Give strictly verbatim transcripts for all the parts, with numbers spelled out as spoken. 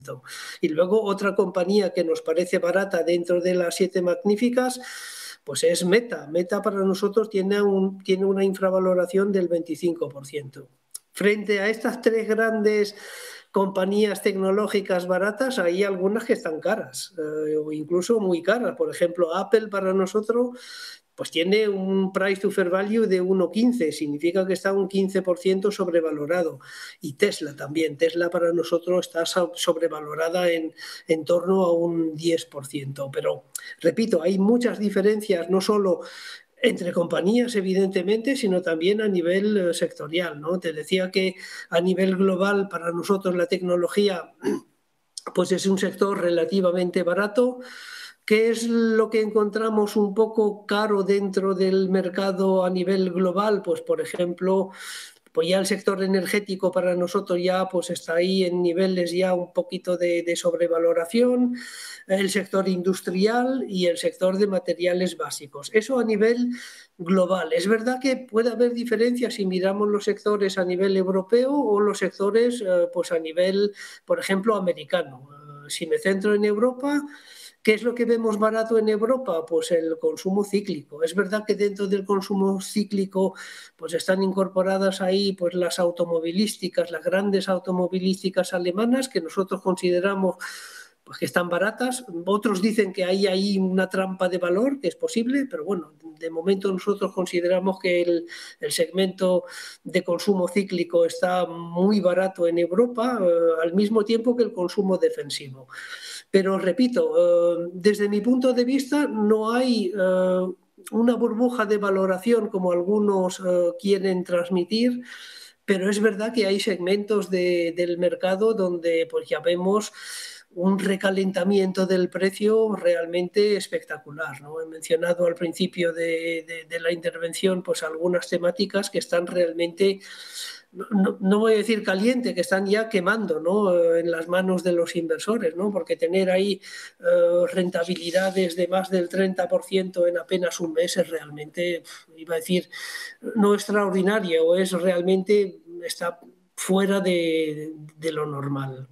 Y luego otra compañía que nos parece barata dentro de las siete magníficas, pues es Meta. Meta para nosotros tiene un tiene una infravaloración del veinticinco por ciento. Frente a estas tres grandes compañías tecnológicas baratas, hay algunas que están caras, eh, o incluso muy caras. Por ejemplo, Apple para nosotros, pues tiene un price to fair value de uno quince, significa que está un quince por ciento sobrevalorado. Y Tesla también. Tesla para nosotros está so sobrevalorada en en torno a un diez por ciento. Pero, repito, hay muchas diferencias, no solo entre compañías, evidentemente, sino también a nivel sectorial, ¿no? Te decía que a nivel global, para nosotros la tecnología, pues es un sector relativamente barato. ¿Qué es lo que encontramos un poco caro dentro del mercado a nivel global? Pues, por ejemplo, pues ya el sector energético para nosotros ya, pues está ahí en niveles ya un poquito de de sobrevaloración, el sector industrial y el sector de materiales básicos. Eso a nivel global. Es verdad que puede haber diferencias si miramos los sectores a nivel europeo o los sectores, eh, pues a nivel, por ejemplo, americano. Eh, si me centro en Europa, ¿qué es lo que vemos barato en Europa? Pues el consumo cíclico. Es verdad que dentro del consumo cíclico, pues están incorporadas ahí, pues las automovilísticas, las grandes automovilísticas alemanas, que nosotros consideramos, pues que están baratas. Otros dicen que hay ahí una trampa de valor, que es posible, pero bueno, de momento nosotros consideramos que el el segmento de consumo cíclico está muy barato en Europa, eh, al mismo tiempo que el consumo defensivo. Pero repito, eh, desde mi punto de vista, no hay, eh, una burbuja de valoración como algunos, eh, quieren transmitir, pero es verdad que hay segmentos de del mercado donde, pues ya vemos un recalentamiento del precio realmente espectacular, ¿no? He mencionado al principio de de de la intervención, pues algunas temáticas que están realmente, no no no voy a decir caliente, que están ya quemando, ¿no? Eh, en las manos de los inversores, ¿no? Porque tener ahí, eh, rentabilidades de más del treinta por ciento en apenas un mes es realmente, iba a decir, no extraordinario, es realmente está fuera de de lo normal.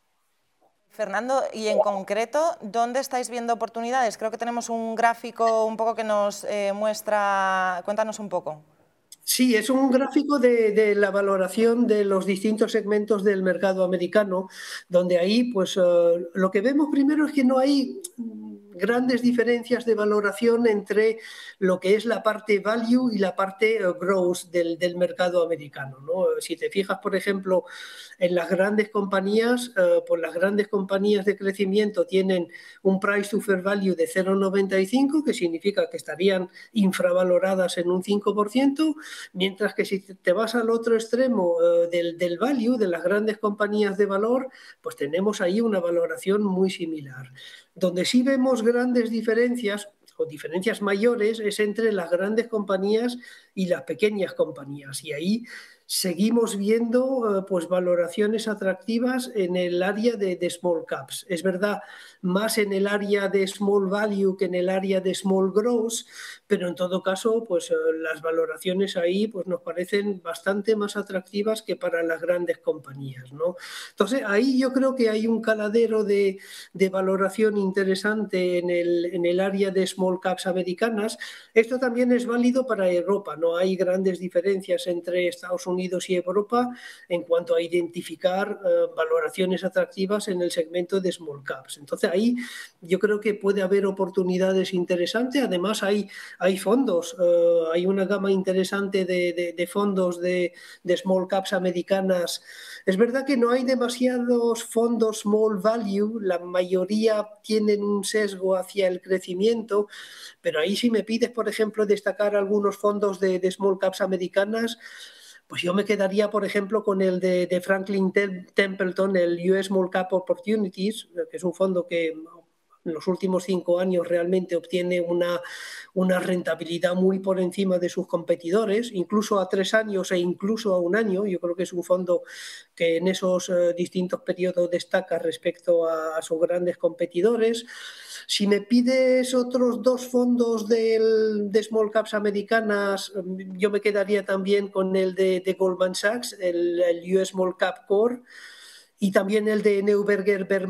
Fernando, y en concreto, ¿dónde estáis viendo oportunidades? Creo que tenemos un gráfico un poco que nos, eh, muestra cuéntanos un poco. Sí, es un gráfico de de la valoración de los distintos segmentos del mercado americano, donde ahí, pues, eh, lo que vemos primero es que no hay grandes diferencias de valoración entre lo que es la parte value y la parte, eh, growth del del mercado americano, ¿no? Si te fijas, por ejemplo, en las grandes compañías, eh, pues las grandes compañías de crecimiento tienen un price to fair value de cero coma noventa y cinco, que significa que estarían infravaloradas en un cinco por ciento, mientras que si te vas al otro extremo, eh, del del value, de las grandes compañías de valor, pues tenemos ahí una valoración muy similar. Donde sí vemos grandes diferencias, o diferencias mayores, es entre las grandes compañías y las pequeñas compañías. Y ahí seguimos viendo, eh, pues valoraciones atractivas en el área de de small caps. Es verdad, más en el área de small value que en el área de small growth, pero en todo caso, pues, eh, las valoraciones ahí, pues nos parecen bastante más atractivas que para las grandes compañías, ¿no? Entonces, ahí yo creo que hay un caladero de de valoración interesante en el en el área de small caps americanas. Esto también es válido para Europa, no hay grandes diferencias entre Estados Unidos y Europa en cuanto a identificar, eh, valoraciones atractivas en el segmento de small caps. Entonces, ahí yo creo que puede haber oportunidades interesantes. Además, hay hay fondos, eh, hay una gama interesante de de de fondos de de small caps americanas. Es verdad que no hay demasiados fondos small value, la mayoría tienen un sesgo hacia el crecimiento, pero ahí si me pides, por ejemplo, destacar algunos fondos de de small caps americanas, pues yo me quedaría, por ejemplo, con el de de Franklin Tem Templeton, el U S Small Cap Opportunities, que es un fondo que en los últimos cinco años realmente obtiene una una rentabilidad muy por encima de sus competidores, incluso a tres años e incluso a un año. Yo creo que es un fondo que en esos, eh, distintos periodos destaca respecto a a sus grandes competidores. Si me pides otros dos fondos del de small caps americanas, yo me quedaría también con el de de Goldman Sachs, el el U S Small Cap Core, y también el de Neuberger Berman